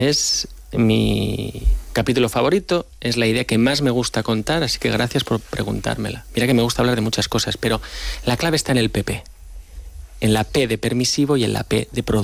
Es mi capítulo favorito, es la idea que más me gusta contar, así que gracias por preguntármela. Mira que me gusta hablar de muchas cosas, pero la clave está en el PP, en la P de permisivo y en la P de productivo.